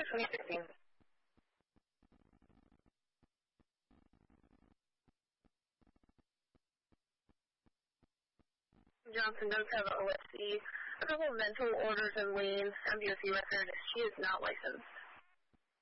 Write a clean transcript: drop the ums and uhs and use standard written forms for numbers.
2016. Johnson does have an OSC, a couple of mental orders and lien, MDOC record. She is not licensed.